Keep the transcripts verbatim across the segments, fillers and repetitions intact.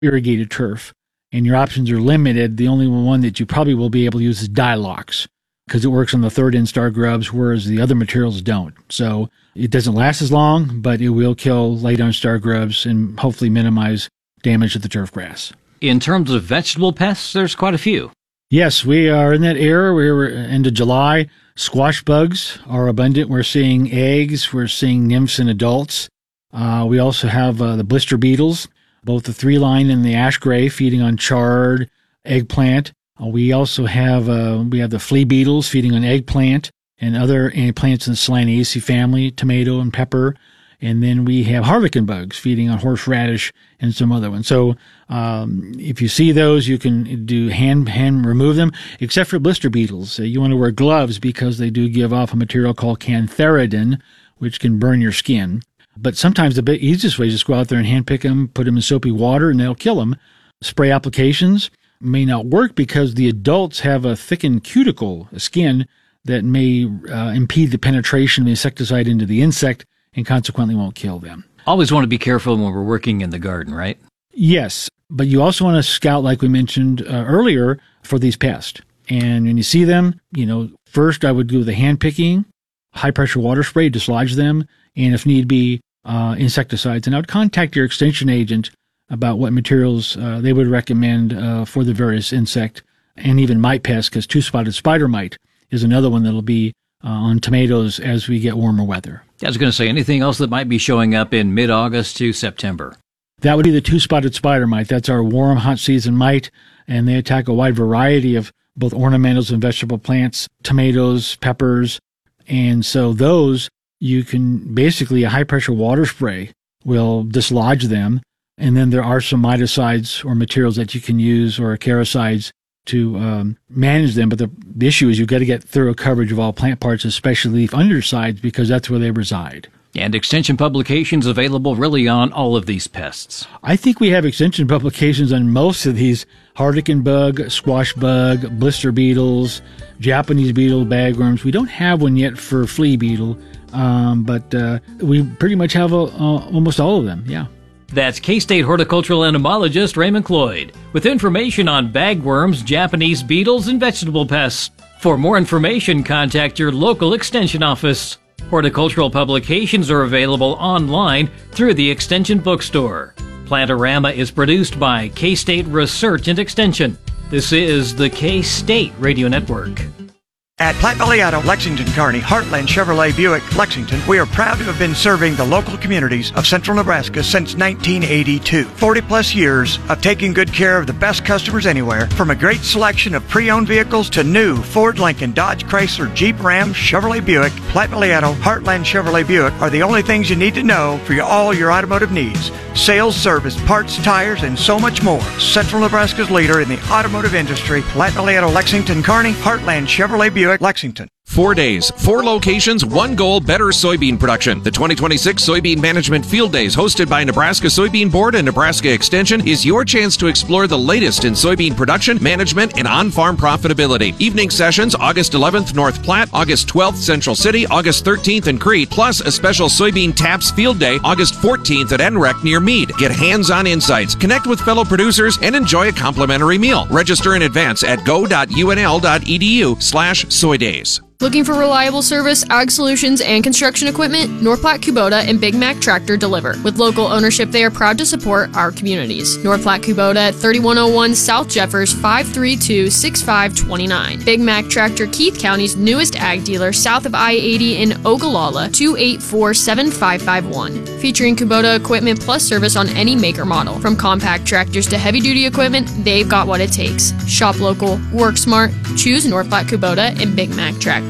irrigated turf, and your options are limited. The only one that you probably will be able to use is Dilox, because it works on the third instar grubs, whereas the other materials don't. So it doesn't last as long, but it will kill late instar grubs and hopefully minimize damage to the turf grass. In terms of vegetable pests, there's quite a few. Yes, we are in that era. We're into July. Squash bugs are abundant. We're seeing eggs. We're seeing nymphs and adults. Uh, we also have uh, the blister beetles, both the three-line and the ash gray, feeding on chard, eggplant. Uh, we also have uh, we have the flea beetles feeding on eggplant and other plants in the Solanaceae family, tomato and pepper. And then we have harlequin bugs feeding on horseradish and some other ones. So um, if you see those, you can do hand hand remove them, except for blister beetles. Uh, you want to wear gloves because they do give off a material called cantheridin, which can burn your skin. But sometimes the easiest way is just go out there and hand pick them, put them in soapy water, and they'll kill them. Spray applications may not work because the adults have a thickened cuticle, a skin, that may uh, impede the penetration of the insecticide into the insect, and consequently won't kill them. Always want to be careful when we're working in the garden, right? Yes, but you also want to scout, like we mentioned uh, earlier, for these pests. And when you see them, you know, first I would do the hand picking, high pressure water spray, dislodge them, and if need be, uh, insecticides. And I would contact your extension agent about what materials uh, they would recommend uh, for the various insect and even mite pests, because two-spotted spider mite is another one that'll be uh, on tomatoes as we get warmer weather. I was going to say, anything else that might be showing up in mid-August to September? That would be the two-spotted spider mite. That's our warm, hot season mite, and they attack a wide variety of both ornamentals and vegetable plants, tomatoes, peppers. And so those, you can basically, a high-pressure water spray will dislodge them. And then there are some miticides or materials that you can use, or acaricides, to um, manage them. But the, the issue is you've got to get thorough coverage of all plant parts, especially leaf undersides, because that's where they reside. And extension publications available really on all of these pests. I think we have extension publications on most of these: harlequin bug, squash bug, blister beetles, Japanese beetle, bagworms. We don't have one yet for flea beetle, um, but uh, we pretty much have uh, almost all of them, yeah. That's K-State horticultural entomologist Raymond Cloyd with information on bagworms, Japanese beetles, and vegetable pests. For more information, contact your local extension office. Horticultural publications are available online through the Extension Bookstore. Plantorama is produced by K-State Research and Extension. This is the K-State Radio Network. At Platte Valley Auto, Lexington, Kearney, Heartland Chevrolet Buick, Lexington, we are proud to have been serving the local communities of central Nebraska since nineteen eighty-two. forty plus years of taking good care of the best customers anywhere, from a great selection of pre-owned vehicles to new Ford, Lincoln, Dodge, Chrysler, Jeep, Ram, Chevrolet Buick. Platte Valley Auto, Heartland Chevrolet Buick are the only things you need to know for your, all your automotive needs. Sales, service, parts, tires, and so much more. Central Nebraska's leader in the automotive industry, Platte Valley Auto, Lexington, Kearney, Heartland Chevrolet Buick, Lexington. Four days, four locations, one goal, better soybean production. The twenty twenty-six Soybean Management Field Days, hosted by Nebraska Soybean Board and Nebraska Extension, is your chance to explore the latest in soybean production, management, and on-farm profitability. Evening sessions, August eleventh, North Platte, August twelfth, Central City, August thirteenth in Crete, plus a special Soybean Taps Field Day, August fourteenth at N R E C near Meade. Get hands-on insights, connect with fellow producers, and enjoy a complimentary meal. Register in advance at go.unl.edu slash soydays. Looking for reliable service, ag solutions, and construction equipment? North Platte Kubota and Big Mac Tractor deliver. With local ownership, they are proud to support our communities. North Platte Kubota at thirty-one oh one South Jeffers, five three two, six five two nine. Big Mac Tractor, Keith County's newest ag dealer, south of I eighty in Ogallala, two eight four, seven five five one. Featuring Kubota equipment plus service on any maker model. From compact tractors to heavy-duty equipment, they've got what it takes. Shop local, work smart, choose North Platte Kubota and Big Mac Tractor.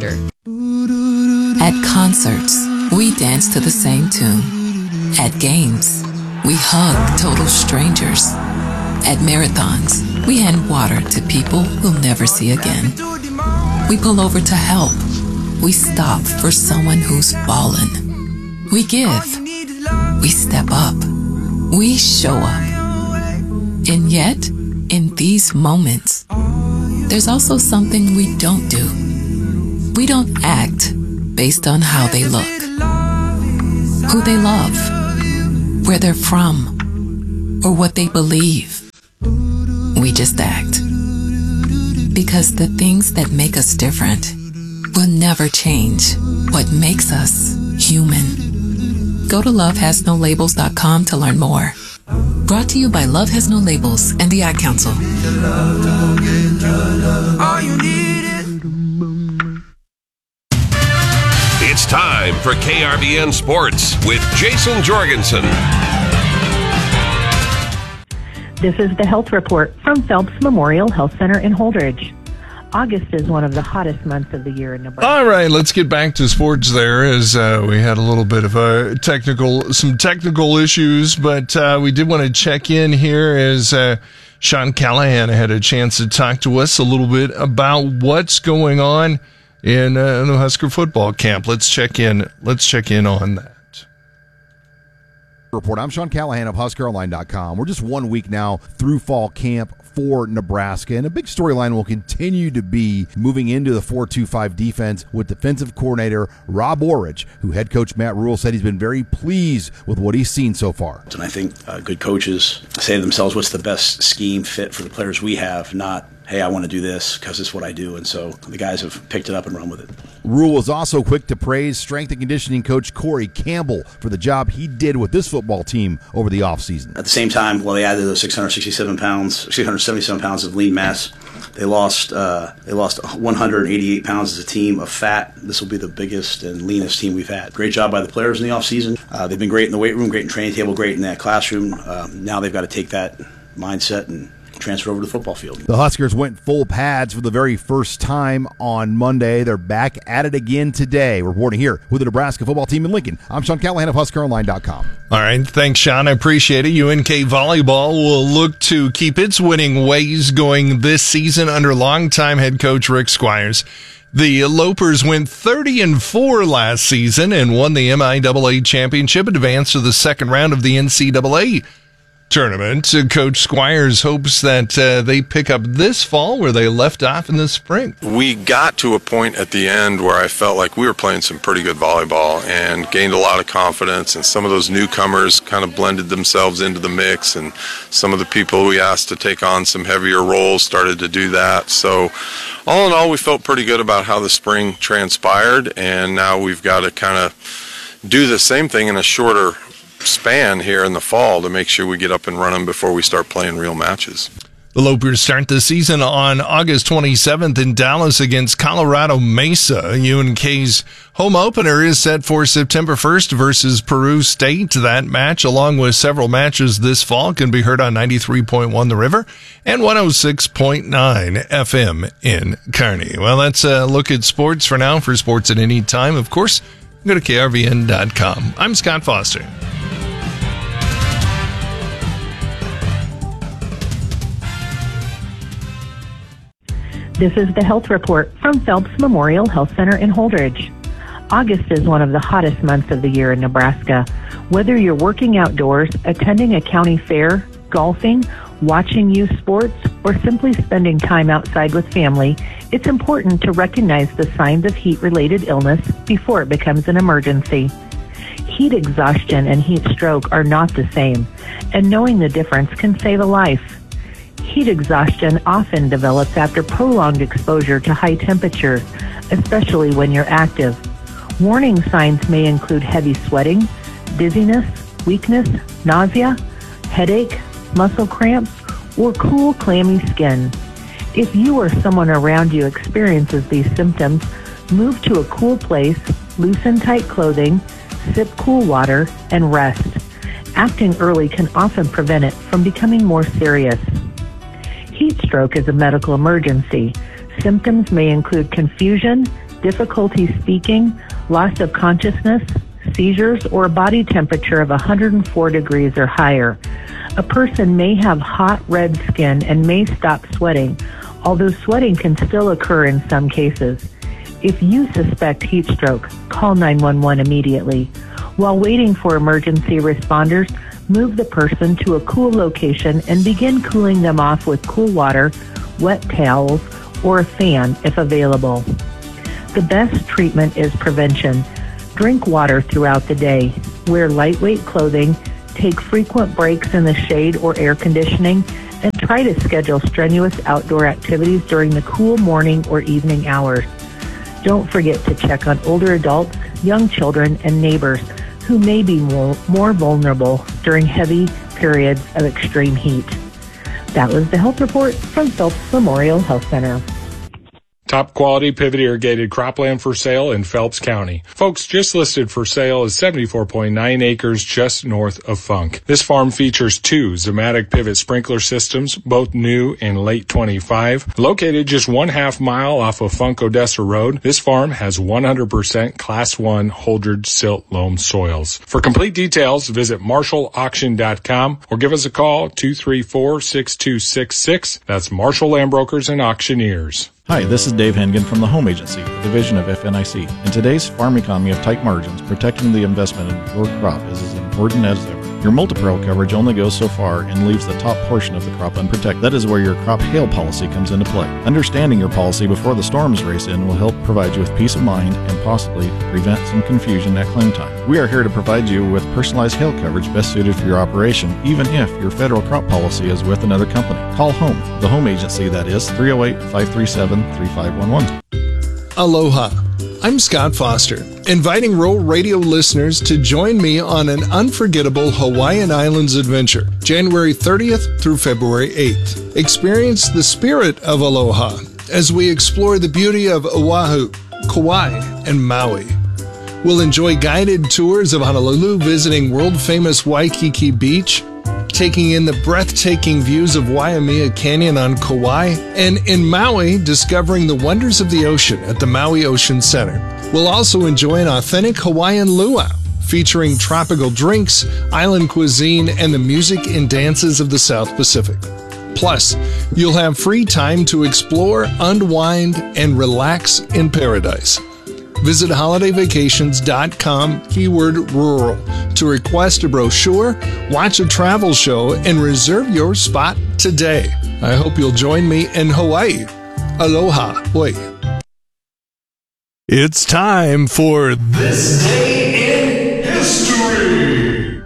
At concerts, we dance to the same tune. At games, we hug total strangers. At marathons, we hand water to people we'll never see again. We pull over to help. We stop for someone who's fallen. We give. We step up. We show up. And yet, in these moments, there's also something we don't do. We don't act based on how they look, who they love, where they're from, or what they believe. just act. Because the things that make us different will never change what makes us human. Go to love has no labels dot com to learn more. Brought to you by Love Has No Labels and the Ad Council. It's time for K R V N Sports with Jason Jorgensen. This is the health report from Phelps Memorial Health Center in Holdridge. August is one of the hottest months of the year in Nebraska. All right, let's get back to sports there, as uh, we had a little bit of a technical, some technical issues, but uh, we did want to check in here as uh, Sean Callahan had a chance to talk to us a little bit about what's going on in uh, the Husker football camp. Let's check in. Let's check in on that. Report. I'm Sean Callahan of Husker Online dot com. We're just one week now through fall camp for Nebraska, and a big storyline will continue to be moving into the four two five defense with defensive coordinator Rob Orridge, who head coach Matt Rhule said he's been very pleased with what he's seen so far. And I think uh, good coaches say to themselves, what's the best scheme fit for the players we have, not, hey, I want to do this because it's what I do. And so the guys have picked it up and run with it. Rhule was also quick to praise strength and conditioning coach Corey Campbell for the job he did with this football team over the offseason. At the same time, while they added those six hundred sixty-seven pounds, six hundred seventy-seven pounds of lean mass, they lost uh, they lost one hundred eighty-eight pounds as a team of fat. This will be the biggest and leanest team we've had. Great job by the players in the offseason. Uh, they've been great in the weight room, great in training table, great in that classroom. Um, now they've got to take that mindset and transfer over to the football field. The Huskers went full pads for the very first time on Monday. They're back at it again today. Reporting here with the Nebraska football team in Lincoln, I'm Sean Callahan of Husker Online dot com. All right, thanks, Sean. I appreciate it. U N K Volleyball will look to keep its winning ways going this season under longtime head coach Rick Squires. The Lopers went thirty and four last season and won the M I A A championship, advanced to the second round of the N C double A tournament. Coach Squires hopes that uh, they pick up this fall where they left off in the spring. We got to a point at the end where I felt like we were playing some pretty good volleyball and gained a lot of confidence, and some of those newcomers kind of blended themselves into the mix, and some of the people we asked to take on some heavier roles started to do that. So all in all, we felt pretty good about how the spring transpired, and now we've got to kind of do the same thing in a shorter span here in the fall to make sure we get up and running before we start playing real matches. The Lopers start the season on August twenty-seventh in Dallas against Colorado Mesa. U N K's home opener is set for September first versus Peru State. That match, along with several matches this fall, can be heard on ninety-three point one The River and one oh six point nine F M in Kearney. Well, that's a look at sports for now. For sports at any time, of course, go to K R V N dot com. I'm Scott Foster. This is the health report from Phelps Memorial Health Center in Holdridge. August is one of the hottest months of the year in Nebraska. Whether you're working outdoors, attending a county fair, golfing, watching youth sports, or simply spending time outside with family, it's important to recognize the signs of heat-related illness before it becomes an emergency. Heat exhaustion and heat stroke are not the same, and knowing the difference can save a life. Heat exhaustion often develops after prolonged exposure to high temperatures, especially when you're active. Warning signs may include heavy sweating, dizziness, weakness, nausea, headache, muscle cramps, or cool, clammy skin. If you or someone around you experiences these symptoms, move to a cool place, loosen tight clothing, sip cool water, and rest. Acting early can often prevent it from becoming more serious. Heat stroke is a medical emergency. Symptoms may include confusion, difficulty speaking, loss of consciousness, seizures, or a body temperature of one hundred four degrees or higher. A person may have hot red skin and may stop sweating, although sweating can still occur in some cases. If you suspect heat stroke, call nine one one immediately. While waiting for emergency responders, move the person to a cool location and begin cooling them off with cool water, wet towels, or a fan if available. The best treatment is prevention. Drink water throughout the day. Wear lightweight clothing. Take frequent breaks in the shade or air conditioning. and try to schedule strenuous outdoor activities during the cool morning or evening hours. Don't forget to check on older adults, young children, and neighbors who may be more, more vulnerable during heavy periods of extreme heat. That was the health report from Phelps Memorial Health Center. Top quality pivot irrigated cropland for sale in Phelps County. Folks, just listed for sale is seventy-four point nine acres just north of Funk. This farm features two Zematic pivot sprinkler systems, both new in late twenty-five. Located just one half mile off of Funk Odessa Road, this farm has one hundred percent Class one Holdridge silt loam soils. For complete details, visit marshall auction dot com or give us a call two three four, six two six six. That's Marshall Land Brokers and Auctioneers. Hi, this is Dave Hengen from the Home Agency, a division of F N I C. In today's farm economy of tight margins, protecting the investment in your crop is as important as ever. Your multi-peril coverage only goes so far and leaves the top portion of the crop unprotected. That is where your crop hail policy comes into play. Understanding your policy before the storms race in will help provide you with peace of mind and possibly prevent some confusion at claim time. We are here to provide you with personalized hail coverage best suited for your operation, even if your federal crop policy is with another company. Call Home, the Home Agency, that is three oh eight, five three seven, three five one one. Aloha. I'm Scott Foster, inviting Rural Radio listeners to join me on an unforgettable Hawaiian Islands adventure, January thirtieth through February eighth. Experience the spirit of aloha as we explore the beauty of Oahu, Kauai, and Maui. We'll enjoy guided tours of Honolulu, visiting world-famous Waikiki Beach, taking in the breathtaking views of Waimea Canyon on Kauai, and in Maui, discovering the wonders of the ocean at the Maui Ocean Center. We'll also enjoy an authentic Hawaiian luau, featuring tropical drinks, island cuisine, and the music and dances of the South Pacific. Plus, you'll have free time to explore, unwind, and relax in paradise. Visit holiday vacations dot com, keyword rural, to request a brochure, watch a travel show, and reserve your spot today. I hope you'll join me in Hawaii. Aloha. Oi. It's time for This Day in History.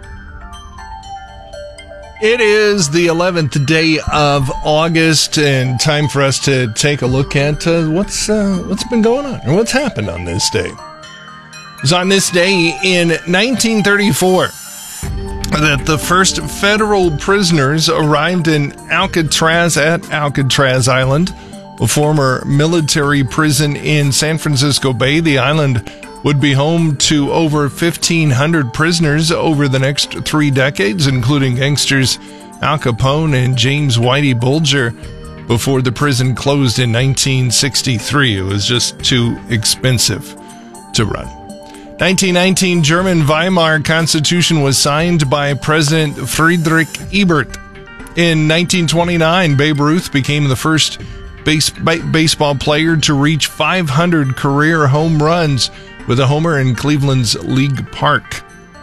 It is the eleventh day of August, and time for us to take a look at uh, what's uh, what's been going on, or what's happened on this day. It was on this day in nineteen thirty-four that the first federal prisoners arrived in Alcatraz at Alcatraz Island, a former military prison in San Francisco Bay. The island would be home to over fifteen hundred prisoners over the next three decades, including gangsters Al Capone and James Whitey Bulger, before the prison closed in nineteen sixty-three. It was just too expensive to run. nineteen nineteen German Weimar Constitution was signed by President Friedrich Ebert. In nineteen twenty-nine, Babe Ruth became the first base, ba- baseball player to reach five hundred career home runs with a homer in Cleveland's League Park.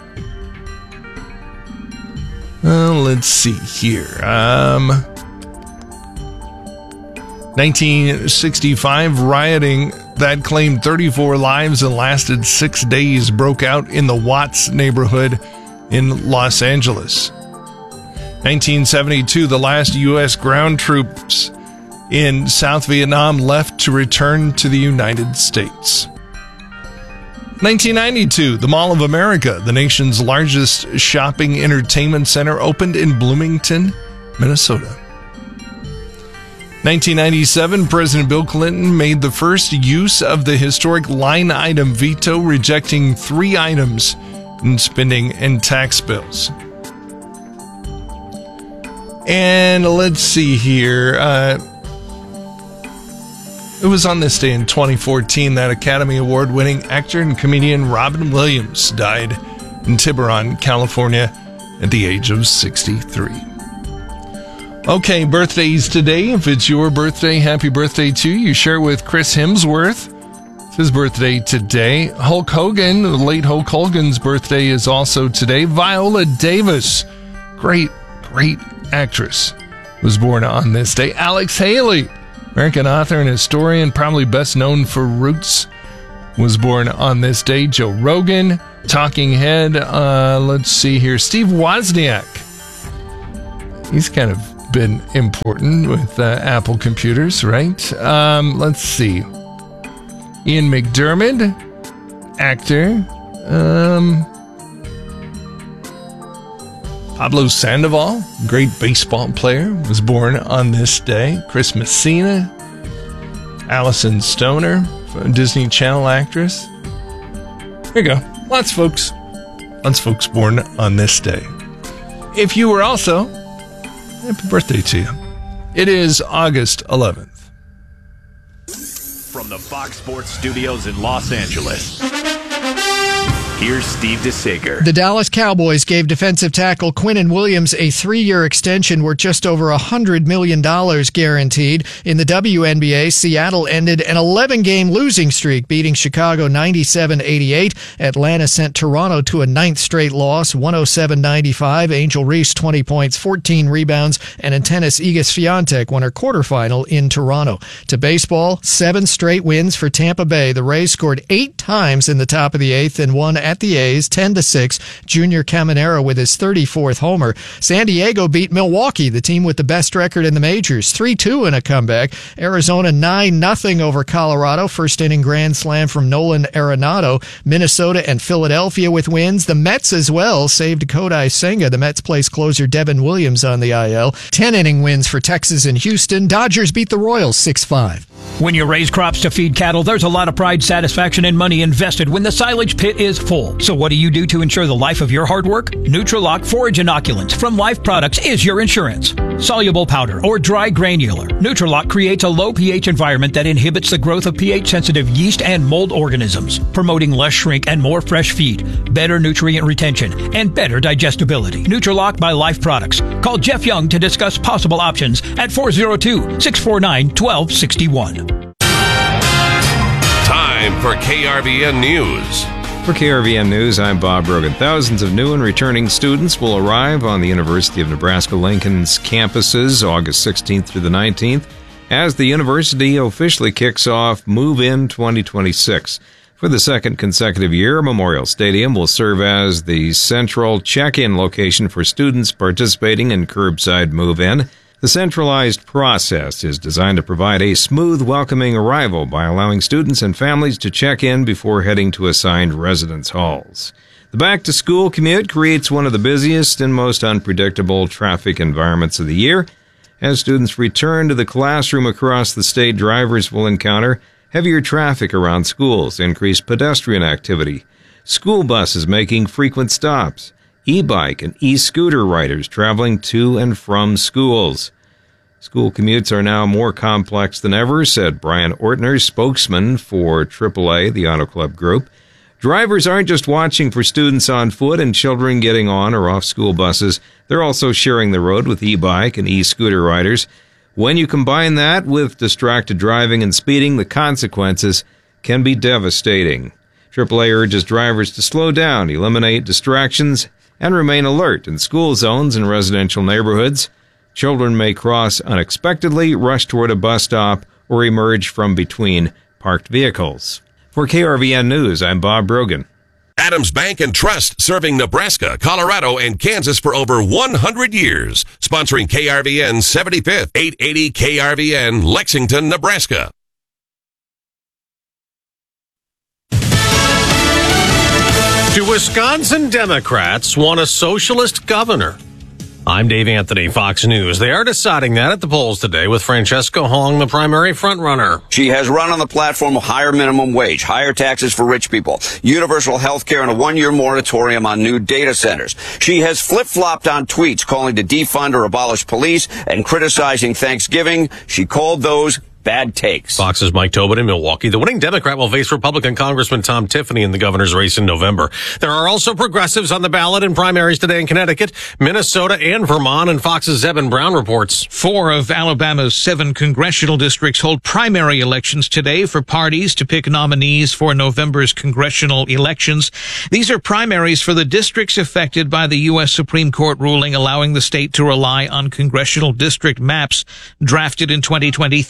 Well, let's see here. Um, nineteen sixty-five, rioting that claimed thirty-four lives and lasted six days broke out in the Watts neighborhood in Los Angeles. nineteen seventy-two, the last U S ground troops in South Vietnam left to return to the United States. nineteen ninety-two, the Mall of America, the nation's largest shopping entertainment center, opened in Bloomington, Minnesota. nineteen ninety-seven, President Bill Clinton made the first use of the historic line item veto, rejecting three items in spending and tax bills. And let's see here. Uh, It was on this day in twenty fourteen that Academy Award-winning actor and comedian Robin Williams died in Tiburon, California, at the age of sixty-three. Okay, birthdays today. If it's your birthday, happy birthday to you. You share it with Chris Hemsworth. It's his birthday today. Hulk Hogan, the late Hulk Hogan's birthday is also today. Viola Davis, great, great actress, was born on this day. Alex Haley, American author and historian, probably best known for Roots, was born on this day. Joe Rogan, Talking Head, uh, let's see here, Steve Wozniak. He's kind of been important with uh, Apple computers, right? Um, let's see. Ian McDermott, actor. Um, Pablo Sandoval, great baseball player, was born on this day. Chris Messina, Allison Stoner, Disney Channel actress. There you go. Lots of folks. Lots of folks born on this day. If you were also, happy birthday to you. It is August eleventh. From the Fox Sports Studios in Los Angeles, here's Steve DeSager. The Dallas Cowboys gave defensive tackle Quinnen Williams a three-year extension worth just over one hundred million dollars guaranteed. In the W N B A, Seattle ended an eleven-game losing streak, beating Chicago ninety-seven eighty-eight. Atlanta sent Toronto to a ninth straight loss, one oh seven ninety-five. Angel Reese, twenty points, fourteen rebounds, and in tennis, Iga Swiatek won her quarterfinal in Toronto. To baseball, seven straight wins for Tampa Bay. The Rays scored eight times in the top of the eighth and won at the A's ten to six. Junior Caminero with his thirty-fourth homer. San Diego beat Milwaukee, the team with the best record in the majors, three two in a comeback. Arizona nine nothing over Colorado. First inning grand slam from Nolan Arenado. Minnesota and Philadelphia with wins. The Mets as well saved Kodai Senga. The Mets placed closer Devin Williams on the I L. ten inning wins for Texas and Houston. Dodgers beat the Royals six five. When you raise crops to feed cattle, there's a lot of pride, satisfaction, and money invested when the silage pit is full. So what do you do to ensure the life of your hard work? Nutrilock Forage Inoculants from Life Products is your insurance. Soluble powder or dry granular, Nutrilock creates a low pH environment that inhibits the growth of pH-sensitive yeast and mold organisms, promoting less shrink and more fresh feed, better nutrient retention, and better digestibility. Nutrilock by Life Products. Call Jeff Young to discuss possible options at four oh two, six four nine, one two six one. Time for K R V N News. For K R V N News, I'm Bob Brogan. Thousands of new and returning students will arrive on the University of Nebraska-Lincoln's campuses August sixteenth through the nineteenth as the university officially kicks off Move In twenty twenty-six. For the second consecutive year, Memorial Stadium will serve as the central check-in location for students participating in curbside move-in. The centralized process is designed to provide a smooth, welcoming arrival by allowing students and families to check in before heading to assigned residence halls. The back-to-school commute creates one of the busiest and most unpredictable traffic environments of the year. As students return to the classroom across the state, drivers will encounter heavier traffic around schools, increased pedestrian activity, school buses making frequent stops, e-bike and e-scooter riders traveling to and from schools. School commutes are now more complex than ever, said Brian Ortner, spokesman for triple A, the Auto Club Group. Drivers aren't just watching for students on foot and children getting on or off school buses. They're also sharing the road with e-bike and e-scooter riders. When you combine that with distracted driving and speeding, the consequences can be devastating. triple A urges drivers to slow down, eliminate distractions, and remain alert in school zones and residential neighborhoods. Children may cross unexpectedly, rush toward a bus stop, or emerge from between parked vehicles. For K R V N News, I'm Bob Brogan. Adams Bank and Trust, serving Nebraska, Colorado, and Kansas for over one hundred years. Sponsoring K R V N seventy-fifth, eight eighty K R V N, Lexington, Nebraska. Do Wisconsin Democrats want a socialist governor? I'm Dave Anthony, Fox News. They are deciding that at the polls today with Francesca Hong, the primary frontrunner. She has run on the platform of higher minimum wage, higher taxes for rich people, universal health care, and a one-year moratorium on new data centers. She has flip-flopped on tweets calling to defund or abolish police and criticizing Thanksgiving. She called those bad takes. Fox's Mike Tobin in Milwaukee. The winning Democrat will face Republican Congressman Tom Tiffany in the governor's race in November. There are also progressives on the ballot in primaries today in Connecticut, Minnesota, and Vermont, and Fox's Zebin Brown reports. Four of Alabama's seven congressional districts hold primary elections today for parties to pick nominees for November's congressional elections. These are primaries for the districts affected by the U S Supreme Court ruling allowing the state to rely on congressional district maps drafted in twenty twenty-three.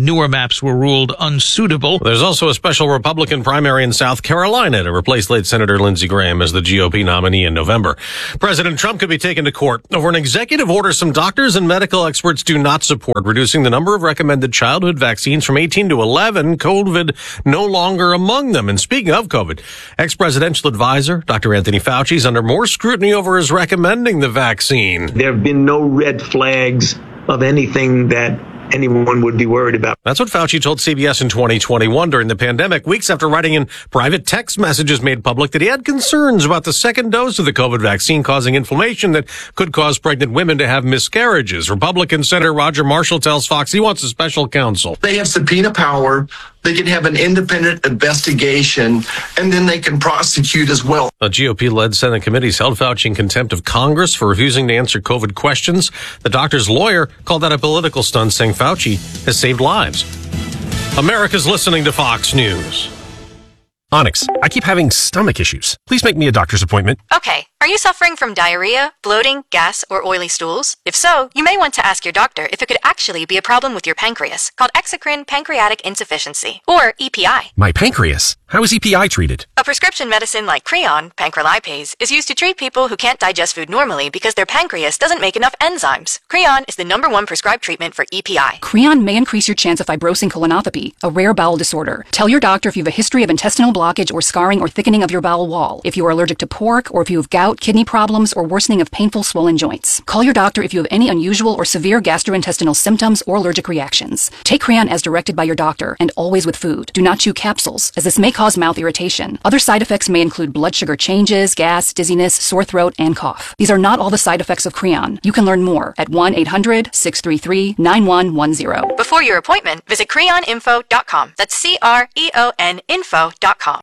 newer maps were ruled unsuitable. There's also a special Republican primary in South Carolina to replace late Senator Lindsey Graham as the G O P nominee in November. President Trump could be taken to court over an executive order some doctors and medical experts do not support, reducing the number of recommended childhood vaccines from eighteen to eleven, COVID no longer among them. And speaking of COVID, ex-presidential advisor Doctor Anthony Fauci is under more scrutiny over his recommending the vaccine. There have been no red flags of anything that anyone would be worried about. That's what Fauci told C B S in twenty twenty-one during the pandemic, weeks after writing in private text messages made public that he had concerns about the second dose of the COVID vaccine causing inflammation that could cause pregnant women to have miscarriages. Republican Senator Roger Marshall tells Fox he wants a special counsel. They have subpoena power. They can have an independent investigation, and then they can prosecute as well. A G O P-led Senate committees held Fauci in contempt of Congress for refusing to answer COVID questions. The doctor's lawyer called that a political stunt, saying Fauci has saved lives. America's listening to Fox News. Onyx, I keep having stomach issues. Please make me a doctor's appointment. Okay. Are you suffering from diarrhea, bloating, gas, or oily stools? If so, you may want to ask your doctor if it could actually be a problem with your pancreas, called exocrine pancreatic insufficiency, or E P I. My pancreas? How is E P I treated? A prescription medicine like Creon, pancrelipase, is used to treat people who can't digest food normally because their pancreas doesn't make enough enzymes. Creon is the number one prescribed treatment for E P I. Creon may increase your chance of fibrosing colonopathy, a rare bowel disorder. Tell your doctor if you have a history of intestinal blockage or scarring or thickening of your bowel wall, if you are allergic to pork, or if you have gout, kidney problems, or worsening of painful swollen joints. Call your doctor if you have any unusual or severe gastrointestinal symptoms or allergic reactions. Take Creon as directed by your doctor, and always with food. Do not chew capsules, as this may cause mouth irritation. Other side effects may include blood sugar changes, gas, dizziness, sore throat, and cough. These are not all the side effects of Creon. You can learn more at one eight hundred, six three three, nine one one zero. Before your appointment, visit creon info dot com. That's C R E O N info dot com.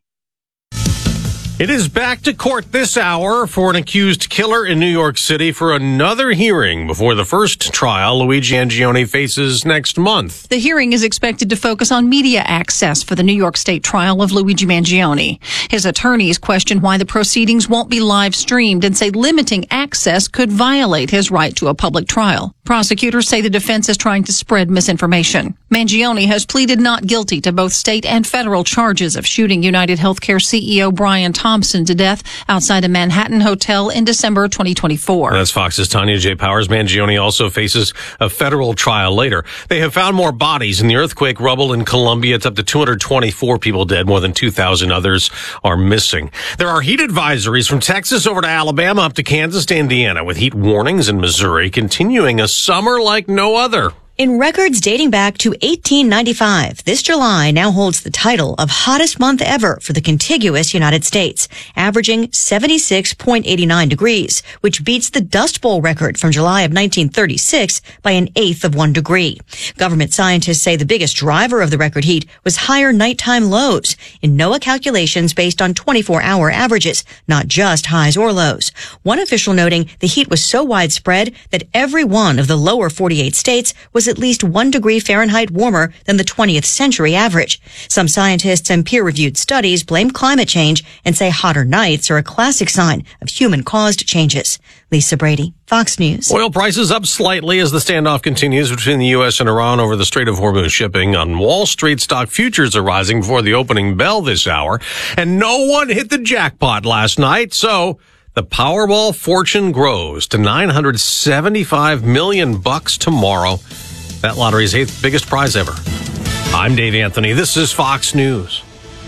It is back to court this hour for an accused killer in New York City for another hearing before the first trial Luigi Mangione faces next month. The hearing is expected to focus on media access for the New York State trial of Luigi Mangione. His attorneys question why the proceedings won't be live streamed and say limiting access could violate his right to a public trial. Prosecutors say the defense is trying to spread misinformation. Mangione has pleaded not guilty to both state and federal charges of shooting United Healthcare C E O Brian Thompson to death outside a Manhattan hotel in December twenty twenty-four. That's Fox's Tanya J. Powers. Mangione also faces a federal trial later. They have found more bodies in the earthquake rubble in Colombia. It's up to two hundred twenty-four people dead. More than two thousand others are missing. There are heat advisories from Texas over to Alabama up to Kansas to Indiana, with heat warnings in Missouri continuing a summer like no other. In records dating back to eighteen ninety-five, this July now holds the title of hottest month ever for the contiguous United States, averaging seventy-six point eight nine degrees, which beats the Dust Bowl record from July of nineteen thirty-six by an eighth of one degree. Government scientists say the biggest driver of the record heat was higher nighttime lows in NOAA calculations based on twenty-four hour averages, not just highs or lows. One official noting the heat was so widespread that every one of the lower forty-eight states was at least one degree Fahrenheit warmer than the twentieth century average. Some scientists and peer-reviewed studies blame climate change and say hotter nights are a classic sign of human-caused changes. Lisa Brady, Fox News. Oil prices up slightly as the standoff continues between the U S and Iran over the Strait of Hormuz shipping. On Wall Street, stock futures are rising before the opening bell this hour. And no one hit the jackpot last night, so the Powerball fortune grows to nine hundred seventy-five million bucks tomorrow. That lottery's eighth biggest prize ever. I'm Dave Anthony. This is Fox News.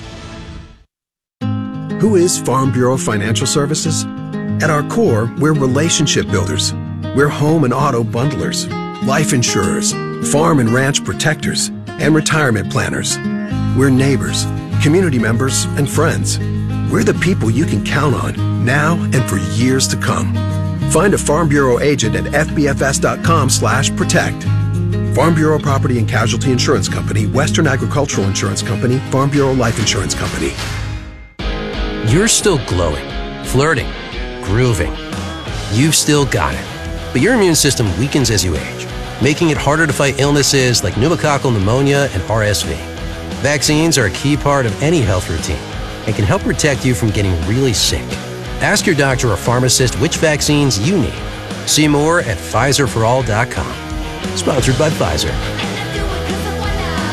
Who is Farm Bureau Financial Services? At our core, we're relationship builders. We're home and auto bundlers, life insurers, farm and ranch protectors, and retirement planners. We're neighbors, community members, and friends. We're the people you can count on now and for years to come. Find a Farm Bureau agent at f b f s dot com slash protect. Farm Bureau Property and Casualty Insurance Company, Western Agricultural Insurance Company, Farm Bureau Life Insurance Company. You're still glowing, flirting, grooving. You've still got it. But your immune system weakens as you age, making it harder to fight illnesses like pneumococcal pneumonia and R S V. Vaccines are a key part of any health routine and can help protect you from getting really sick. Ask your doctor or pharmacist which vaccines you need. See more at Pfizer for all dot com. Sponsored by Pfizer.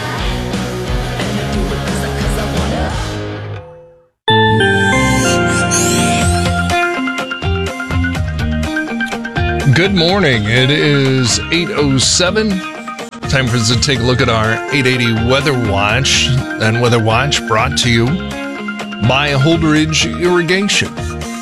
Good morning. It is eight oh seven. Time for us to take a look at our eight eighty Weather Watch. And Weather Watch brought to you by Holdridge Irrigation.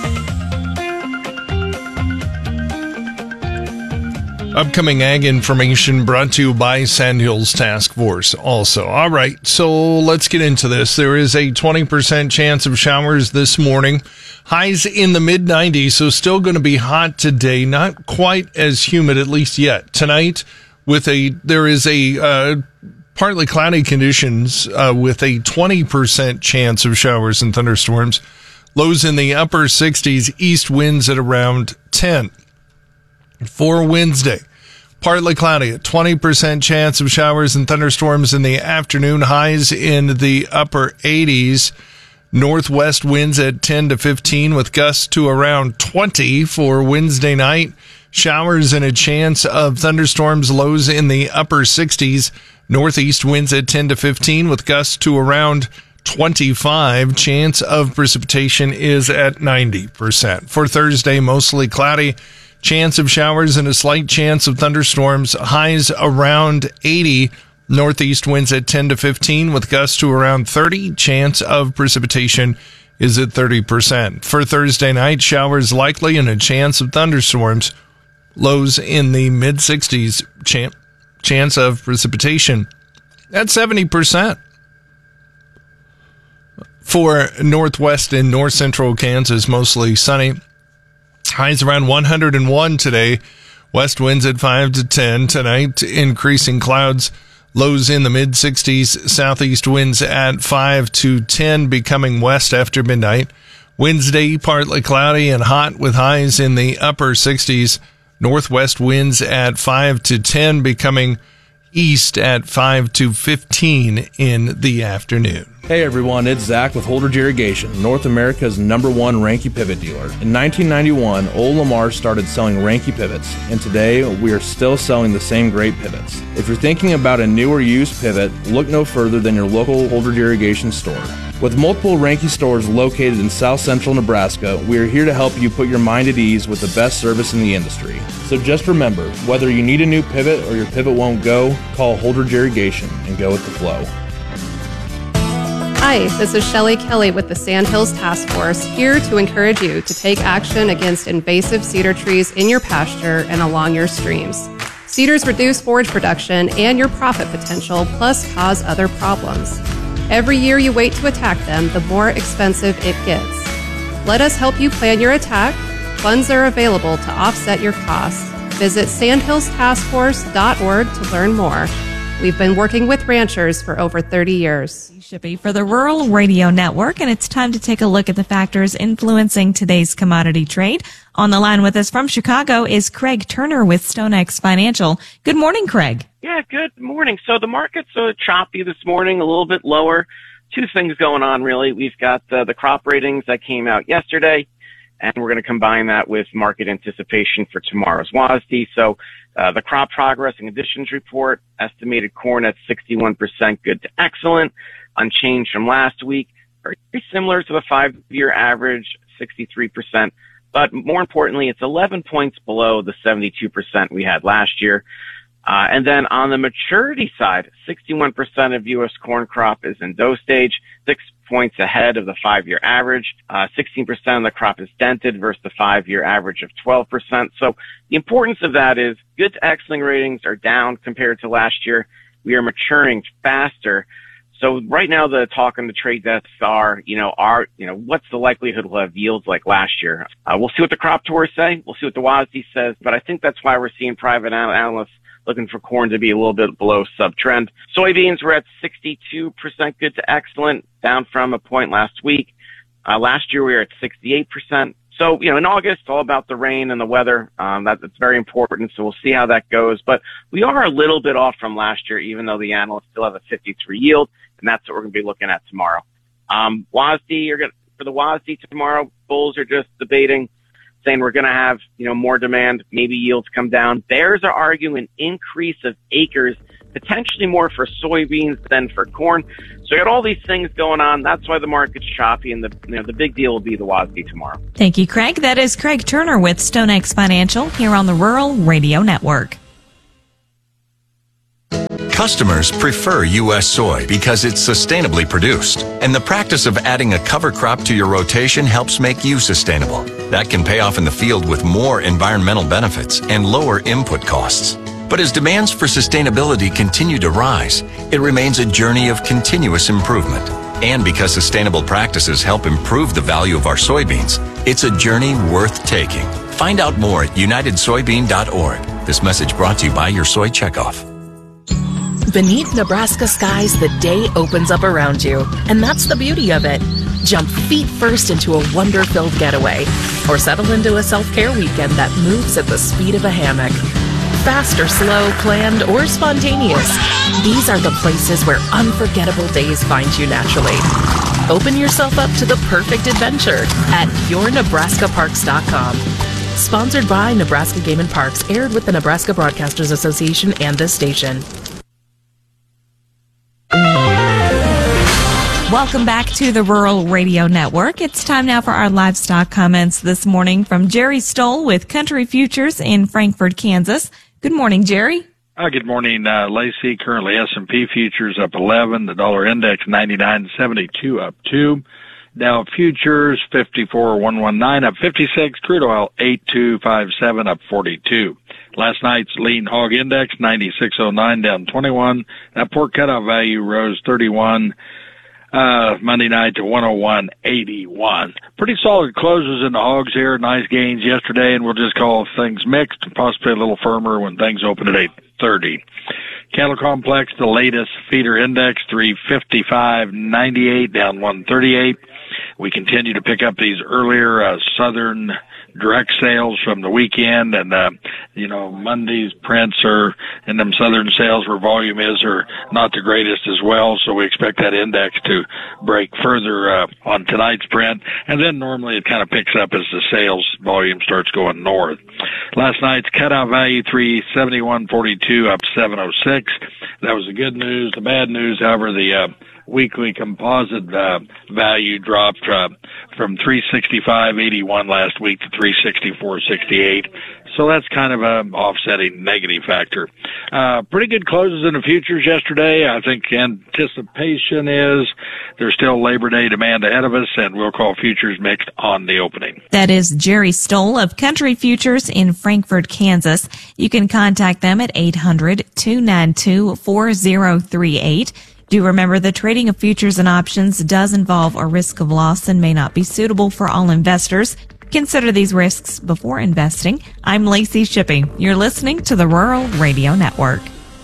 Upcoming ag information brought to you by Sandhills Task Force also. All right, so let's get into this. There is a twenty percent chance of showers this morning. Highs in the mid nineties, so still going to be hot today. Not quite as humid, at least yet. Tonight, with a there is a uh, partly cloudy conditions uh, with a twenty percent chance of showers and thunderstorms. Lows in the upper sixties, east winds at around ten. For Wednesday, partly cloudy, a twenty percent chance of showers and thunderstorms in the afternoon, highs in the upper eighties. Northwest winds at ten to fifteen with gusts to around twenty for Wednesday night. Showers and a chance of thunderstorms, lows in the upper sixties. Northeast winds at ten to fifteen with gusts to around twenty-five. Chance of precipitation is at ninety percent. For Thursday, mostly cloudy. Chance of showers and a slight chance of thunderstorms. Highs around eighty. Northeast winds at ten to fifteen with gusts to around thirty. Chance of precipitation is at thirty percent. For Thursday night, showers likely and a chance of thunderstorms. Lows in the mid sixties. Ch- chance of precipitation at seventy percent. For northwest and north central Kansas, mostly sunny. Highs around one hundred one today. West winds at five to ten tonight. Increasing clouds. Lows in the mid sixties. Southeast winds at five to ten, becoming west after midnight. Wednesday, partly cloudy and hot with highs in the upper sixties. Northwest winds at five to ten, becoming east at five to fifteen in the afternoon. Hey everyone, it's Zach with Holdridge Irrigation, North America's number one Ranke pivot dealer. In nineteen ninety-one, Old Lamar started selling Ranke pivots, and today we are still selling the same great pivots. If you're thinking about a new or used pivot, look no further than your local Holdridge Irrigation store. With multiple Ranke stores located in south central Nebraska, we are here to help you put your mind at ease with the best service in the industry. So just remember, whether you need a new pivot or your pivot won't go, call Holdridge Irrigation and go with the flow. Hi, this is Shelley Kelly with the Sandhills Task Force, here to encourage you to take action against invasive cedar trees in your pasture and along your streams. Cedars reduce forage production and your profit potential, plus cause other problems. Every year you wait to attack them, the more expensive it gets. Let us help you plan your attack. Funds are available to offset your costs. Visit sandhills task force dot org to learn more. We've been working with ranchers for over thirty years. Shippy for the Rural Radio Network, and it's time to take a look at the factors influencing today's commodity trade. On the line with us from Chicago is Craig Turner with StoneX Financial. Good morning, Craig. Yeah, good morning. So the market's uh, choppy this morning, a little bit lower. Two things going on, really. We've got uh, the crop ratings that came out yesterday, and we're going to combine that with market anticipation for tomorrow's W A S D. So uh, the crop progress and conditions report, estimated corn at sixty-one percent good to excellent, unchanged from last week, very similar to the five-year average, sixty-three percent. But more importantly, it's eleven points below the seventy-two percent we had last year. Uh, and then on the maturity side, sixty-one percent of U S corn crop is in dough stage, six points ahead of the five-year average. Uh, sixteen percent of the crop is dented versus the five-year average of twelve percent. So the importance of that is good to excellent ratings are down compared to last year. We are maturing faster. So right now the talk on the trade desks are, you know, are, you know, what's the likelihood we'll have yields like last year? Uh, we'll see what the crop tours say. We'll see what the W A S D says. But I think that's why we're seeing private analysts looking for corn to be a little bit below sub-trend. Soybeans were at sixty-two percent good to excellent, down from a point last week. Uh, last year we were at sixty-eight percent. So, you know, in August, all about the rain and the weather. Um, that, that's very important. So we'll see how that goes. But we are a little bit off from last year, even though the analysts still have a fifty-three yield. And that's what we're going to be looking at tomorrow. Um, W A S D, you're going to, for the W A S D tomorrow, bulls are just debating, saying we're going to have, you know, more demand, maybe yields come down. Bears are arguing an increase of acres potentially more for soybeans than for corn. So you got all these things going on. That's why the market's choppy, and the you know the big deal will be the W A S D tomorrow. Thank you, Craig. That is Craig Turner with StoneX Financial here on the Rural Radio Network. Customers prefer U S soy because it's sustainably produced, and the practice of adding a cover crop to your rotation helps make you sustainable. That can pay off in the field with more environmental benefits and lower input costs. But as demands for sustainability continue to rise, it remains a journey of continuous improvement. And because sustainable practices help improve the value of our soybeans, it's a journey worth taking. Find out more at united soybean dot org. This message brought to you by your Soy Checkoff. Beneath Nebraska skies, the day opens up around you, and that's the beauty of it. Jump feet first into a wonder-filled getaway, or settle into a self-care weekend that moves at the speed of a hammock. Fast or slow, planned or spontaneous, these are the places where unforgettable days find you naturally. Open yourself up to the perfect adventure at your nebraska parks dot com. Sponsored by Nebraska Game and Parks, aired with the Nebraska Broadcasters Association and this station. Welcome back to the Rural Radio Network. It's time now for our livestock comments this morning from Jerry Stoll with Country Futures in Frankfort, Kansas. Good morning, Jerry. Uh, good morning, uh, Lacey. Currently S and P futures up eleven. The dollar index ninety-nine seventy-two up two. Dow futures fifty-four one nineteen up fifty-six. Crude oil eight two five seven up forty-two. Last night's lean hog index ninety-six oh nine down twenty-one. That pork cutout value rose thirty-one. Uh, Monday night to one oh one eighty-one. Pretty solid closes in the hogs here. Nice gains yesterday, and we'll just call things mixed, possibly a little firmer when things open at eight thirty. Cattle complex, the latest feeder index three fifty-five ninety-eight down one thirty-eight. We continue to pick up these earlier uh, southern direct sales from the weekend, and uh, you know Monday's prints are in them southern sales where volume is are not the greatest as well, so we expect that index to break further uh, on tonight's print, and then normally it kind of picks up as the sales volume starts going north. Last night's cutout value three seventy-one forty-two up seven oh six. That was the good news. The bad news, however, the uh, weekly composite uh, value dropped uh, from three sixty-five eighty-one last week to three sixty-four sixty-eight. So that's kind of an offsetting negative factor. Uh, pretty good closes in the futures yesterday. I think anticipation is there's still Labor Day demand ahead of us, and we'll call futures mixed on the opening. That is Jerry Stoll of Country Futures in Frankfort, Kansas. You can contact them at eight hundred two nine two four oh three eight. Do remember the trading of futures and options does involve a risk of loss and may not be suitable for all investors. Consider these risks before investing. I'm Lacey Shipping. You're listening to the Rural Radio Network.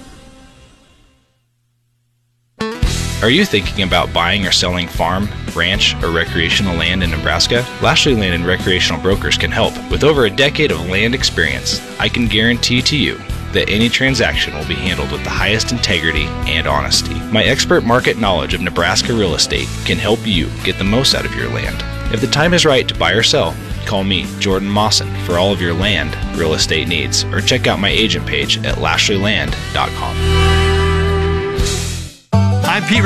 Are you thinking about buying or selling farm, ranch, or recreational land in Nebraska? Lashley Land and Recreational Brokers can help. With over a decade of land experience, I can guarantee to you that any transaction will be handled with the highest integrity and honesty. My expert market knowledge of Nebraska real estate can help you get the most out of your land. If the time is right to buy or sell, call me, Jordan Mawson, for all of your land real estate needs, or check out my agent page at lashley land dot com. I'm Pete